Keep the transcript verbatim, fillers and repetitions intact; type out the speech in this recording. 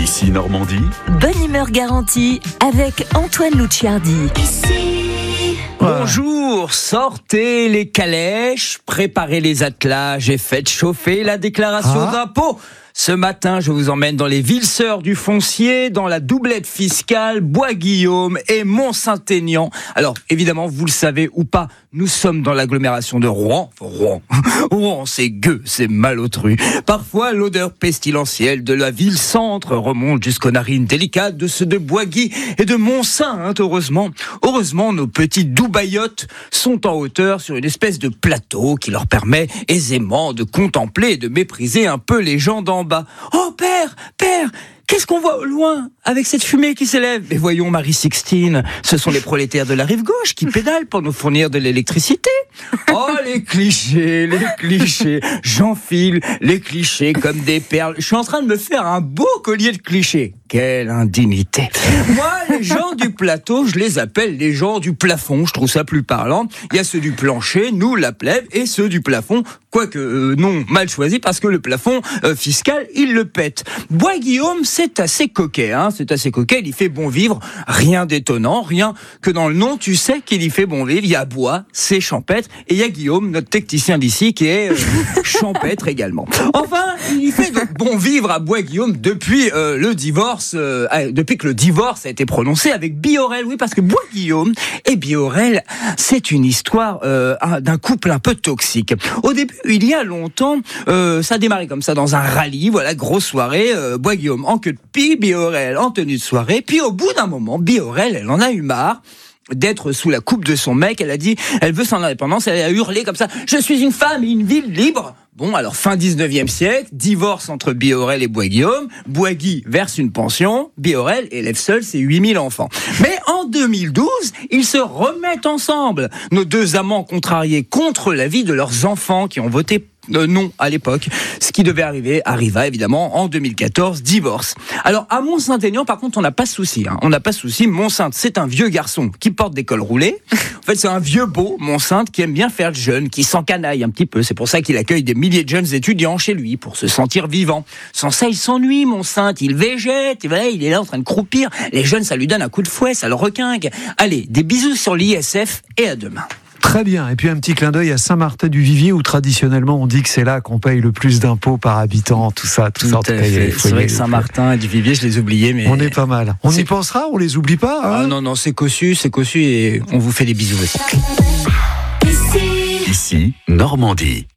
Ici Normandie. Bonne humeur garantie avec Antoine Luciardi. Ici. Bonjour, sortez les calèches, préparez les attelages et faites chauffer la déclaration Ah. d'impôt. Ce matin, je vous emmène dans les villes sœurs du foncier, dans la doublette fiscale, Bois-Guillaume et Mont-Saint-Aignan. Alors, évidemment, vous le savez ou pas, nous sommes dans l'agglomération de Rouen. Rouen, Rouen, c'est gueux, c'est malotru. Parfois, l'odeur pestilentielle de la ville-centre remonte jusqu'aux narines délicates de ceux de Bois-Guy et de Mont-Saint, heureusement. Heureusement, nos petits doubaillottes sont en hauteur sur une espèce de plateau qui leur permet aisément de contempler et de mépriser un peu les gens d'en bas. Oh père, père, qu'est-ce qu'on voit au loin avec cette fumée qui s'élève? Mais voyons, Marie-Sixtine, ce sont les prolétaires de la rive gauche qui pédalent pour nous fournir de l'électricité. Oh, les clichés, les clichés. J'enfile les clichés comme des perles. Je suis en train de me faire un beau collier de clichés. Quelle indignité. Moi, les gens du plateau, je les appelle les gens du plafond. Je trouve ça plus parlant. Il y a ceux du plancher, nous, la plèbe, et ceux du plafond. Quoique, euh, non, mal choisi, parce que le plafond euh, fiscal, il le pète. Bois-Guillaume, c'est assez coquet, hein. C'est assez coquet, il y fait bon vivre. Rien d'étonnant, rien que dans le nom, tu sais qu'il y fait bon vivre. Il y a bois, c'est champêtre, et il y a Guillaume, notre technicien d'ici, qui est euh, champêtre également. Enfin, il y fait donc bon vivre à Bois-Guillaume depuis euh, le divorce, euh, depuis que le divorce a été prononcé avec Biorel. Oui, parce que Bois-Guillaume et Biorel, c'est une histoire euh, d'un couple un peu toxique. Au début, il y a longtemps, euh, ça a démarré comme ça dans un rallye, voilà, grosse soirée, euh, Bois-Guillaume en queue de pie, Biorel en tenue de soirée, puis au bout d'un moment, Biorel, elle en a eu marre d'être sous la coupe de son mec, elle a dit, elle veut son indépendance, elle a hurlé comme ça, je suis une femme et une ville libre. Bon, alors fin dix-neuvième siècle, divorce entre Biorel et Bois-Guillaume, Bois-Guy verse une pension, Biorel élève seul ses huit mille enfants. Mais en deux mille douze, ils se remettent ensemble, nos deux amants contrariés contre l'avis de leurs enfants qui ont voté Euh, non, à l'époque. Ce qui devait arriver, arriva évidemment en deux mille quatorze, divorce. Alors, à Mont-Saint-Aignan, par contre, on n'a pas de souci. Hein. On n'a pas de souci. Mont-Saint, c'est un vieux garçon qui porte des cols roulés. En fait, c'est un vieux beau, Mont-Saint, qui aime bien faire le jeune, qui s'encanaille un petit peu. C'est pour ça qu'il accueille des milliers de jeunes étudiants chez lui, pour se sentir vivant. Sans ça, il s'ennuie, Mont-Saint. Il végète, et voilà, il est là en train de croupir. Les jeunes, ça lui donne un coup de fouet, ça le requinque. Allez, des bisous sur l'I S F et à demain. Très bien. Et puis un petit clin d'œil à Saint-Martin-du-Vivier où traditionnellement on dit que c'est là qu'on paye le plus d'impôts par habitant, tout ça, tout, Tout ça. à fait. C'est vrai que Saint-Martin et du Vivier, je les oubliais, mais On est pas mal. On C'est- y pensera, on les oublie pas. Hein ah non non, c'est cossu, c'est cossu et on vous fait des bisous aussi. Ici Normandie.